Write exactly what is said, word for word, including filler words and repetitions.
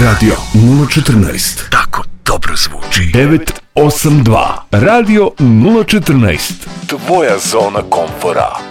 Radio nula četrnaest. Tako dobro zvuči. devet osam dva. Radio nula četrnaest. Tvoja zona komfora.